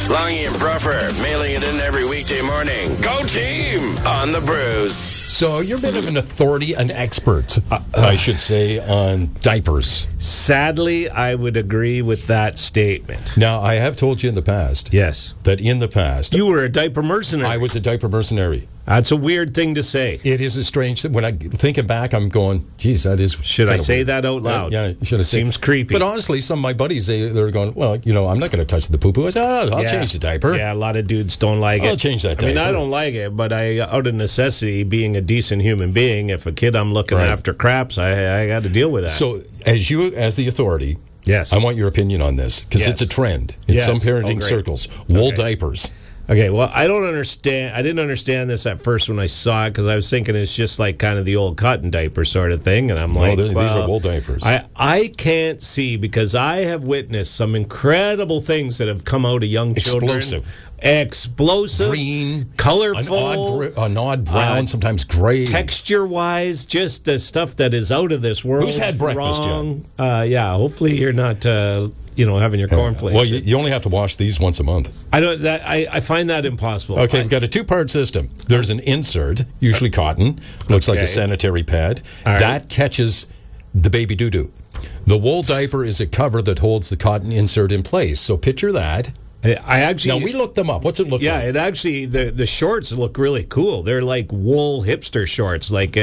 Longy and Bruffer, mailing it in every weekday morning. Go team on the Brews. So you're a bit of an authority, an expert, I should say, on diapers. Sadly, I would agree with that statement. Now, I have told you in the past. Yes. That in the past. You were a diaper mercenary. I was a diaper mercenary. That's a weird thing to say. It is a strange thing. When I thinking back, I'm going, geez, that is. Should I say that out loud? Yeah, should have. Seems creepy. But honestly, some of my buddies, they're going, well, I'm not going to touch the poo-poo. I said, I'll change the diaper. Yeah, a lot of dudes don't like it. I'll change that diaper. I mean, I don't like it, but out of necessity, being a decent human being, if a kid I'm looking after craps, I got to deal with that. So, as the authority, yes, I want your opinion on this because it's a trend in some parenting circles. Wool diapers. Okay, well, I don't understand. I didn't understand this at first when I saw it because I was thinking it's just like kind of the old cotton diaper sort of thing, and I'm like, these are wool diapers. I can't see because I have witnessed some incredible things that have come out of young children. Explosive, green, colorful, an odd brown, sometimes gray, texture-wise, just the stuff that is out of this world. Who's had breakfast yet? Yeah, hopefully you're not. Having your cornflakes. Well, you only have to wash these once a month. I find that impossible. Okay, we've got a two-part system. There's an insert, usually cotton, looks like a sanitary pad. That catches the baby doo-doo. The wool diaper is a cover that holds the cotton insert in place. So picture that. Now, we looked them up. What's it look like? Yeah, it actually, the shorts look really cool. They're like wool hipster shorts, like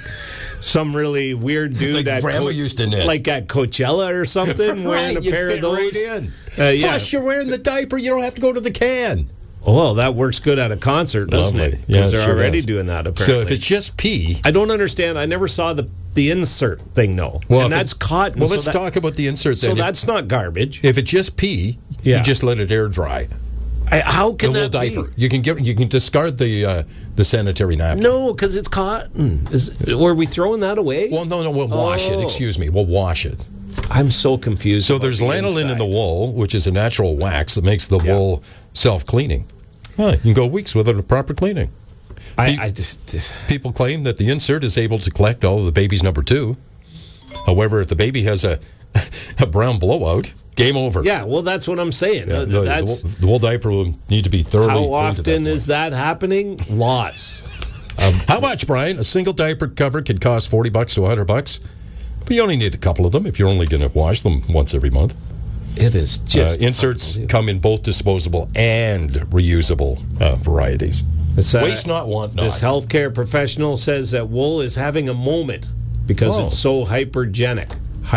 some really weird dude like Grandma used to knit. Like at Coachella or something, wearing a pair of those. Right in. Plus, you're wearing the diaper. You don't have to go to the can. Oh, well, that works good at a concert, doesn't it? Because they're already doing that, apparently. So if it's just pee... I don't understand. I never saw the insert thing, no. Well, and that's cotton. Well, let's talk about the insert then. So that's not garbage. If it's just pee, you just let it air dry. How can the wool that diaper? be? You can discard the sanitary napkin. No, because it's cotton. Are we throwing that away? Well, no, we'll wash it. Excuse me, we'll wash it. I'm so confused. So there's lanolin in the wool, which is a natural wax that makes the wool self-cleaning. You can go weeks without a proper cleaning. People claim that the insert is able to collect all of the baby's number 2. However, if the baby has a brown blowout, game over. Yeah, well, that's what I'm saying. Yeah, the wool diaper will need to be thoroughly cleaned. How often is that happening? Lots. How much, Brian? A single diaper cover could cost $40 to $100, but you only need a couple of them if you're only going to wash them once every month. It is just inserts come in both disposable and reusable varieties. Waste not, want not. This healthcare professional says that wool is having a moment because it's so hypergenic.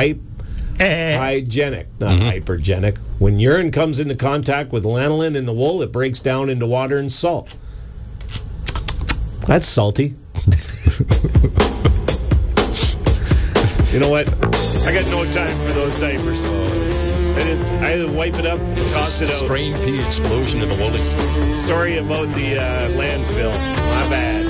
Hygienic, not hypergenic. When urine comes into contact with lanolin in the wool, it breaks down into water and salt. That's salty. You know what? I got no time for those diapers. I wipe it up, toss it out. Strain pee explosion in the woolies. Sorry about the landfill. My bad.